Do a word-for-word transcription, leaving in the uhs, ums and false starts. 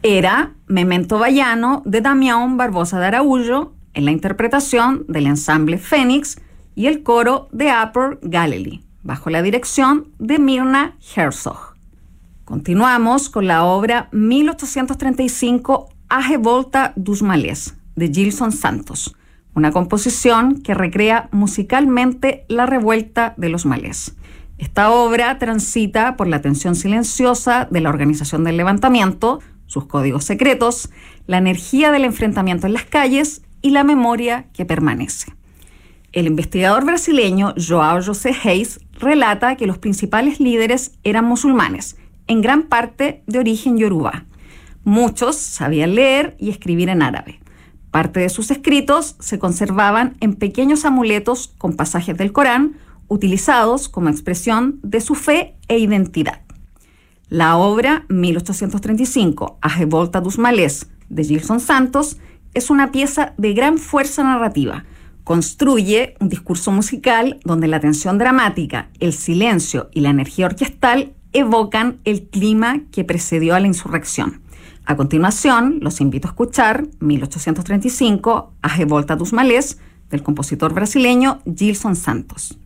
era Memento Baiano de Damián Barbosa de Araújo, en la interpretación del ensamble Fénix y el coro de Upper Galilee, bajo la dirección de Mirna Herzog. Continuamos con la obra mil ochocientos treinta y cinco A Revolta dos Malés, de Gilson Santos, una composición que recrea musicalmente la revuelta de los malés. Esta obra transita por la tensión silenciosa de la organización del levantamiento, sus códigos secretos, la energía del enfrentamiento en las calles y la memoria que permanece. El investigador brasileño João José Reis relata que los principales líderes eran musulmanes, en gran parte de origen yorubá. Muchos sabían leer y escribir en árabe. Parte de sus escritos se conservaban en pequeños amuletos con pasajes del Corán, utilizados como expresión de su fe e identidad. La obra mil ochocientos treinta y cinco, A Revolta dos Malés, de Gilson Santos, es una pieza de gran fuerza narrativa. Construye un discurso musical donde la tensión dramática, el silencio y la energía orquestal evocan el clima que precedió a la insurrección. A continuación, los invito a escuchar mil ochocientos treinta y cinco, A Revolta dos Malés, del compositor brasileño Gilson Santos.